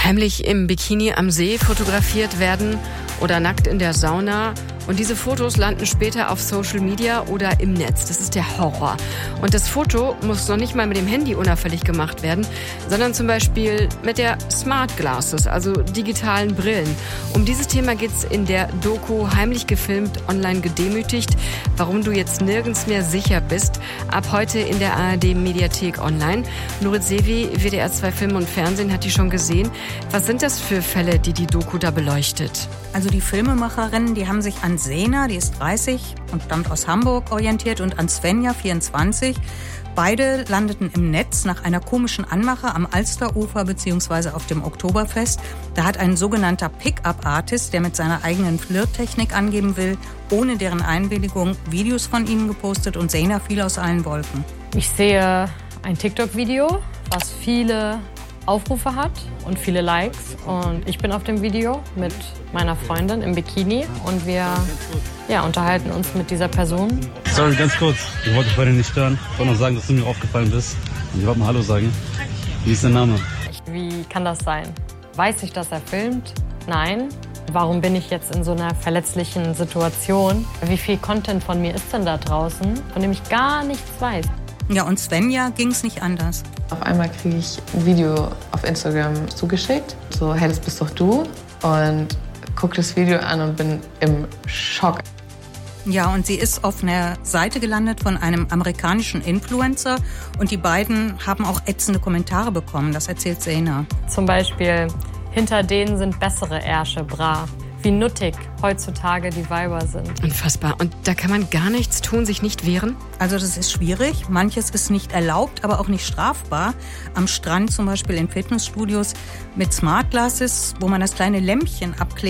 heimlich im Bikini am See fotografiert werden oder nackt in der Sauna. Und diese Fotos landen später auf Social Media oder im Netz. Das ist der Horror. Und das Foto muss noch nicht mal mit dem Handy unauffällig gemacht werden, sondern zum Beispiel mit der Smart Glasses, also digitalen Brillen. Um dieses Thema geht's in der Doku Heimlich gefilmt, online gedemütigt, warum du jetzt nirgends mehr sicher bist. Ab heute in der ARD-Mediathek online. Nurit Sevi, WDR 2 Film und Fernsehen, hat die schon gesehen. Was sind das für Fälle, die Doku da beleuchtet? Also die Filmemacherinnen, die haben sich an Sena, die ist 30 und stammt aus Hamburg, orientiert, und an Svenja, 24. Beide landeten im Netz nach einer komischen Anmache am Alsterufer bzw. auf dem Oktoberfest. Da hat ein sogenannter Pick-up-Artist, der mit seiner eigenen Flirttechnik angeben will, ohne deren Einwilligung Videos von ihnen gepostet, und Sena fiel aus allen Wolken. Ich sehe ein TikTok-Video, was viele Aufrufe hat und viele Likes, und ich bin auf dem Video mit meiner Freundin im Bikini und wir unterhalten uns mit dieser Person. Sorry, ganz kurz, ich wollte dich heute nicht stören. Ich wollte nur sagen, dass du mir aufgefallen bist, und ich wollte mal Hallo sagen. Wie ist dein Name? Wie kann das sein? Weiß ich, dass er filmt? Nein. Warum bin ich jetzt in so einer verletzlichen Situation? Wie viel Content von mir ist denn da draußen, von dem ich gar nichts weiß? Ja, und Svenja ging es nicht anders. Auf einmal kriege ich ein Video auf Instagram zugeschickt. So, hey, das bist doch du. Und gucke das Video an und bin im Schock. Ja, und sie ist auf einer Seite gelandet von einem amerikanischen Influencer. Und die beiden haben auch ätzende Kommentare bekommen. Das erzählt Sena. Zum Beispiel, hinter denen sind bessere Ärsche, bra. Wie nuttig heutzutage die Weiber sind. Unfassbar. Und da kann man gar nichts tun, sich nicht wehren? Also das ist schwierig. Manches ist nicht erlaubt, aber auch nicht strafbar. Am Strand zum Beispiel in Fitnessstudios mit Smart Glasses, wo man das kleine Lämpchen abklebt,